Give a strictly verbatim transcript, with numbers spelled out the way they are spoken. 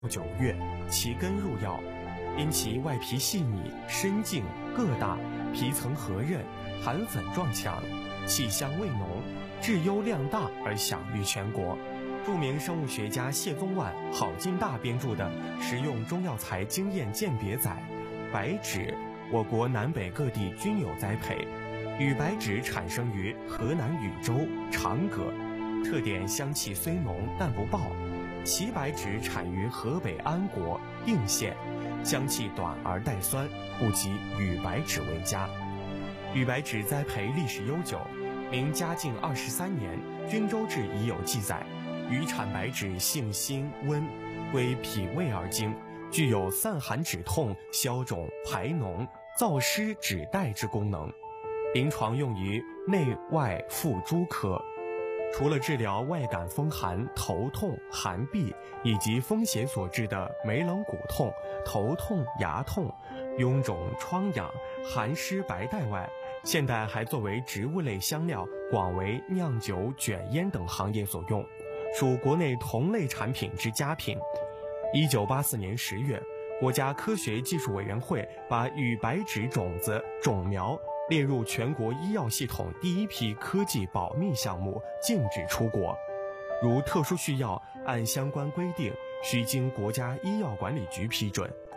九月，其根入药，因其外皮细腻、深茎个大，皮层和韧，含粉状强，气香味浓，质优量大而享誉全国。著名生物学家谢宗万、郝进大编著的《食用中药材经验鉴别》载，白芷我国南北各地均有栽培，羽白芷产生于河南禹州、长葛，特点香气虽浓但不爆。齐白芷产于河北安国、定县，香气短而带酸，故及羽白芷为佳。羽白芷栽培历史悠久，明嘉靖二十三年《均州志》已有记载。羽产白芷性辛温，归脾胃而经，具有散寒止痛、消肿排脓、燥湿止带之功能，临床用于内外妇诸科。除了治疗外感风寒、头痛、寒痹以及风邪所致的眉棱骨痛、头痛、牙痛、臃肿、疮疡、寒湿白带外，现代还作为植物类香料，广为酿酒、卷烟等行业所用，属国内同类产品之佳品。一九八四年十月，国家科学技术委员会把羽白芷种子、种苗列入全国医药系统第一批科技保密项目，禁止出国。如特殊需药，按相关规定，需经国家医药管理局批准。